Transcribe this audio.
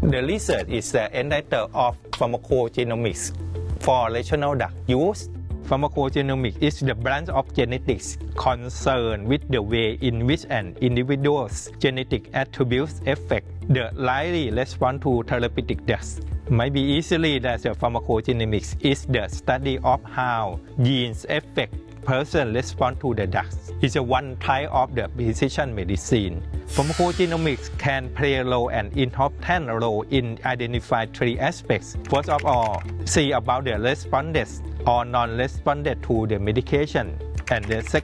The research is entitled of pharmacogenomics for rational drug use. Pharmacogenomics is the branch of genetics concerned with the way in which an individual's genetic attributes affect the likely response to therapeutic drugs. Might be easily that the pharmacogenomics is the study of how genes affect person respond to the drugs. It's one type of the precision medicine. Pharmacogenomics can play a role and important role in identifying three aspects. First of all, see about the responders or non-responders to the medication. And the second